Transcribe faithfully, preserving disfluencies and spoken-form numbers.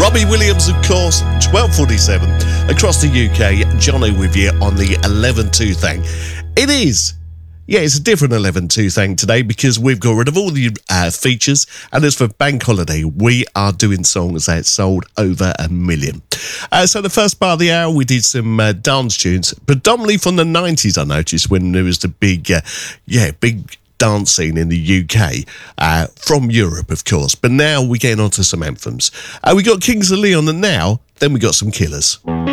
Robbie Williams, of course, twelve forty-seven. Across the U K, Johnny with you on the eleven two thing. It is. Yeah, it's a different eleven two thing today because we've got rid of all the uh, features. And as for Bank Holiday, we are doing songs that sold over a million. Uh, so the first part of the hour, we did some uh, dance tunes, predominantly from the nineties, I noticed, when there was the big, uh, yeah, big dance scene in the U K, uh, from Europe, of course. But now we're getting on to some anthems. Uh, we got Kings of Leon, and now, then we got some Killers.